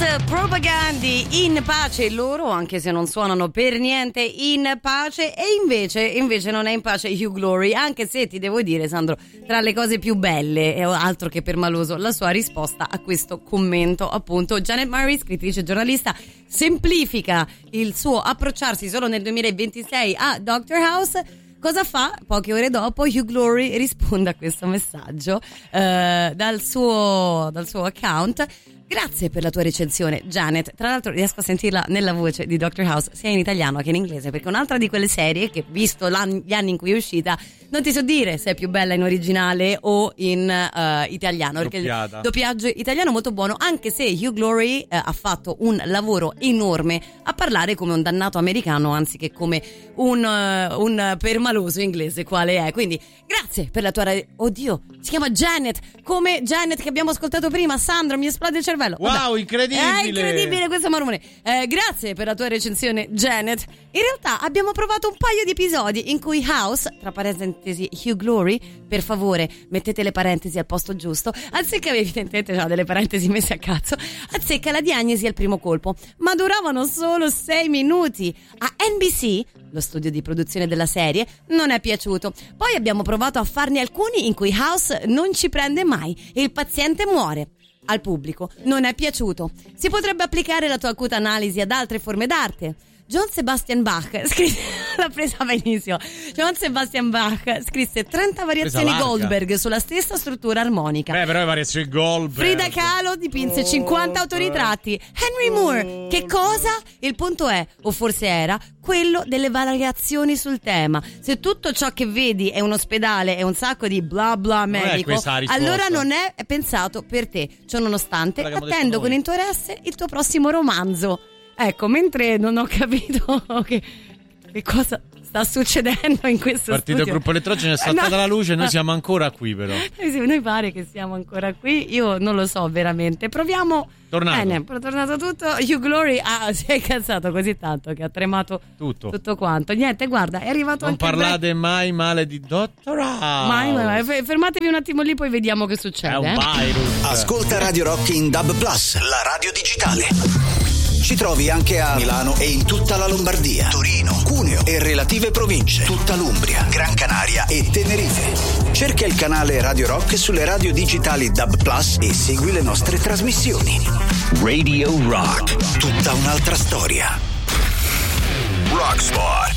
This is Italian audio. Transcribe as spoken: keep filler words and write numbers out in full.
Propagandi in pace loro, anche se non suonano per niente in pace, e invece invece non è in pace Hugh Glory, anche se ti devo dire, Sandro, tra le cose più belle, e altro che permaloso, la sua risposta a questo commento. Appunto, Janet Murray, scrittrice e giornalista, semplifica il suo approcciarsi solo nel duemilaventisei a Doctor House. Cosa fa? Poche ore dopo Hugh Glory risponde a questo messaggio eh, dal suo dal suo account. Grazie per la tua recensione, Janet. Tra l'altro riesco a sentirla nella voce di Doctor House sia in italiano che in inglese, perché è un'altra di quelle serie che, visto gli anni in cui è uscita, non ti so dire se è più bella in originale o in uh, italiano, perché Doppiata. il doppiaggio italiano è molto buono, anche se Hugh Glory uh, ha fatto un lavoro enorme a parlare come un dannato americano anziché come un, uh, un permaloso inglese quale è. Quindi grazie per la tua re- oddio, si chiama Janet, come Janet che abbiamo ascoltato prima. Sandro, mi esplode il cervello. Wow, Vabbè. incredibile! È incredibile questo marmone. Eh, grazie per la tua recensione, Janet. In realtà abbiamo provato un paio di episodi in cui House, tra parentesi Hugh Glory, per favore mettete le parentesi al posto giusto, azzecca, evidentemente c'ha delle parentesi messe a cazzo, azzecca la diagnosi al primo colpo, ma duravano solo sei minuti. A N B C, lo studio di produzione della serie, non è piaciuto. Poi abbiamo provato a farne alcuni in cui House non ci prende mai e il paziente muore. Al pubblico non è piaciuto. Si potrebbe applicare la tua acuta analisi ad altre forme d'arte. John Sebastian Bach scrisse, l'ha presa benissimo. John Sebastian Bach scrisse trenta variazioni Goldberg sulla stessa struttura armonica. Beh, però le variazioni Goldberg. Frida Kahlo dipinse cinquanta autoritratti. Henry Moore, che cosa? Il punto è, o forse era, quello delle variazioni sul tema. Se tutto ciò che vedi è un ospedale e un sacco di bla bla medico, allora non è pensato per te. Ciò nonostante, attendo con interesse il tuo prossimo romanzo. Ecco, mentre non ho capito che, che cosa sta succedendo in questo partito studio. Il gruppo elettrogeno è saltata no. la luce, noi siamo ancora qui però. Noi pare che siamo ancora qui, io non lo so veramente. Proviamo. Tornato. Bene, è tornato tutto. Hugh Glory ah, si è incazzato così tanto che ha tremato tutto, tutto quanto. Niente, guarda, è arrivato non anche parlate il mai male di Doctor House. Mai, mai, mai. Fermatevi un attimo lì, poi vediamo che succede. È un eh? virus. Ascolta Radio Rock in D A B plus, la radio digitale. Ci trovi anche a Milano e in tutta la Lombardia, Torino, Cuneo e relative province, tutta l'Umbria, Gran Canaria e Tenerife. Cerca il canale Radio Rock sulle radio digitali D A B plus e segui le nostre trasmissioni. Radio Rock, tutta un'altra storia. Rockspot.